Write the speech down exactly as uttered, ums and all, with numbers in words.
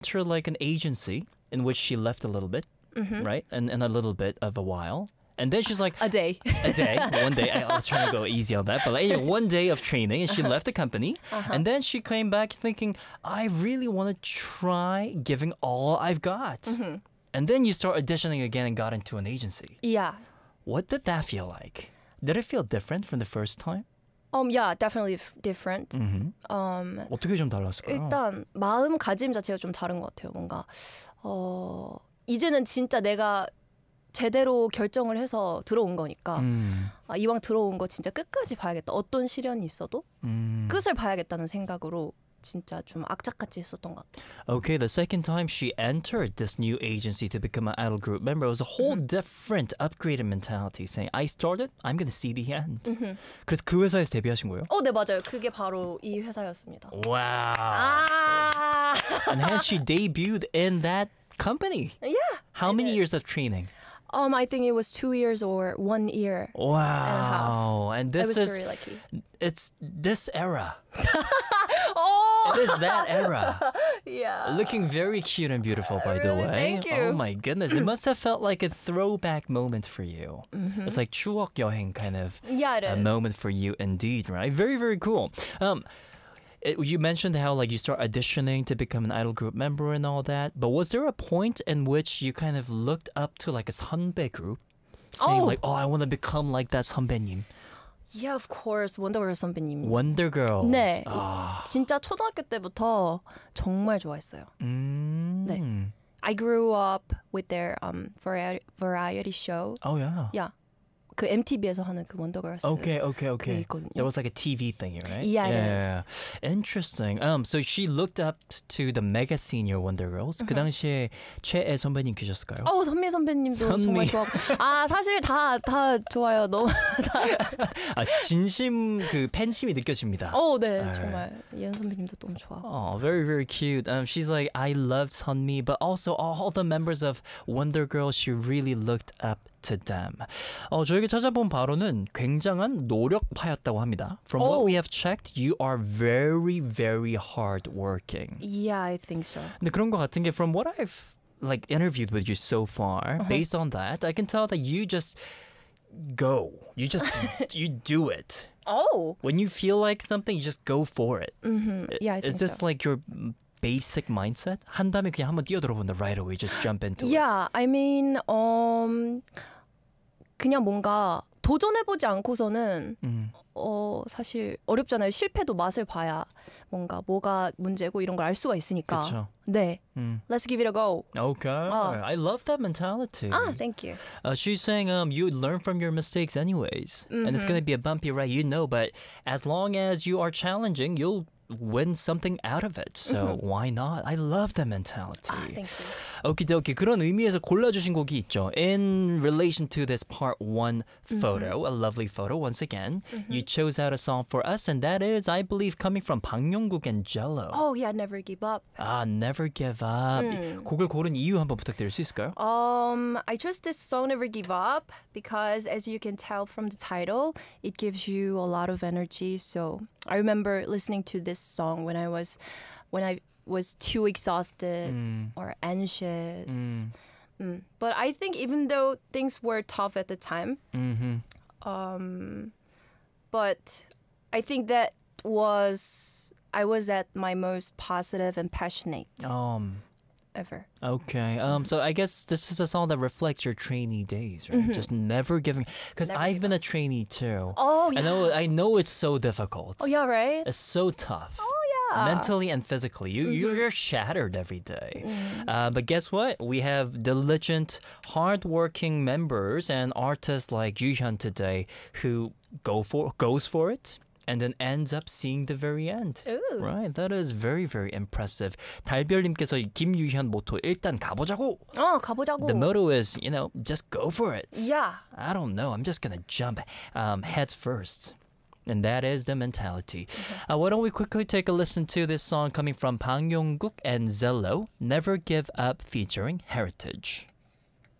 her like an agency in which she left a little bit, Mm-hmm. right? And, and a little bit of a while. And then she's like, A day. a day, one day. I was trying to go easy on that. But like, anyway, one day of training and she left the company. Uh-huh. And then she came back thinking, I really want to try giving all I've got. Mm-hmm. And then you start auditioning again and got into an agency. Yeah. What did that feel like? Did it feel different from the first time? Um, yeah, definitely f- different. Mm-hmm. Um, 어떻게 좀 달랐을까요? 일단 마음가짐 자체가 좀 다른 것 같아요. 뭔가 어, 이제는 진짜 내가 제대로 결정을 해서 들어온 거니까 음, 아, 이왕 들어온 거 진짜 끝까지 봐야겠다. 어떤 시련이 있어도 음. 끝을 봐야겠다는 생각으로 진짜 좀 악착같이 했었던 것 같아요. Okay, the second time she entered this new agency to become an idol group member, it was a whole different upgraded mentality saying, I started, I'm going to see the end. 그래서 그 회사에서 데뷔하신 거예요? 어, 네 맞아요. 그게 바로 이 회사였습니다. Wow. 아, And hence she debuted in that company. yeah. How many years of training? Um, I think it was two years or one year. Wow. And I this was is, very lucky. it's this era. Oh, It is that era. yeah. Looking very cute and beautiful, by the Really? way. Thank you. Oh my goodness. It must have felt like a throwback moment for you. It's like 추억 여행 kind of Yeah, it a is. moment for you indeed, right? Very, very cool. Um, it, you mentioned how like you start auditioning to become an idol group member and all that, but was there a point in which you kind of looked up to like a 선배 group, saying Oh. like, oh, I want to become like that 선배님, Yeah, of course. 원더걸 선배님. Wonder Girls? 네. Ah. 진짜 초등학교 때부터 정말 좋아했어요. Mm. 네. I grew up with their um variety, variety show. Oh yeah. Yeah. 그 엠티비에서 하는 그 원더걸스. Okay, okay, okay. 있거든요. That was like a T V thing, right? Yeah, it yeah. Interesting. Um, so she looked up to the mega senior Wonder Girls. 그 당시에 최애 선배님 계셨을까요? 어, 선미 선배님도 선미. 정말 좋아하고. 아, 사실 다, 다 좋아요. 너무 다. 아, 진심 그 팬심이 느껴집니다. 어, 네. Alright. 정말 예은 선배님도 너무 좋아하고. Oh, very, very cute. Um, she's like, I loved Sunmi, but also all the members of Wonder Girls, she really looked up to them. 어, 저에게 찾아본 바로는 굉장한 노력파였다고 합니다. From what Oh. we have checked, you are very, very hard working. Yeah, I think so. 근데 그런 것 같은 게 from what I've like interviewed with you so far, based on that, I can tell that you just go. You just you do it. Oh. When you feel like something, you just go for it. Mm-hmm. Yeah, I think Is this so. like your basic mindset? 한 다음에 그냥 한번 뛰어들어 본다. Right away, just jump into it. Yeah, I mean, um, 그냥 뭔가 도전해보지 않고서는 음. 어, 사실 어렵잖아요. 실패도 맛을 봐야 뭔가 뭐가 문제고 이런 걸 알 수가 있으니까. 그쵸. 네. 음. Let's give it a go. Okay, I love that mentality. Ah, thank you. Uh, she's saying um, you learn from your mistakes anyways. And it's going to be a bumpy ride, you know, but as long as you are challenging, you'll win something out of it. So why not? I love that mentality. Ah, thank you. 오키도키. 그런 의미에서 골라주신 곡이 있죠. In relation to this part one photo, a lovely photo once again, you chose out a song for us, and that is, I believe, coming from 방영국 and Jello. Oh, yeah, never give up. 아, Never Give Up. 곡을 고른 이유 한번 부탁드릴 수 있을까요? Um, I chose this song Never Give Up because as you can tell from the title, it gives you a lot of energy. So I remember listening to this song when I was when I was too exhausted or anxious. Mm. But I think even though things were tough at the time, Mm-hmm. um, but I think that was I was at my most positive and passionate Um, ever. okay. Um, so I guess this is a song that reflects your trainee days, right? Just never giving. Because Never I've give been a trainee too. Oh, I know. I know it's so difficult. Oh, yeah, right? It's so tough. Oh, yeah. Mentally and physically, you you're shattered every day. Uh, but guess what? We have diligent, hardworking members and artists like Yuhyun today who go for goes for it and then ends up seeing the very end. Ooh. Right, that is very very impressive. 달별님께서 김유현 모토 일단 가보자고. 어, 가보자고. The motto is, you know, just go for it. Yeah. I don't know. I'm just gonna jump um, head first. And that is the mentality. Uh, why don't we quickly take a listen to this song coming from Bang Yong-guk and Zello, Never Give Up featuring Heritage.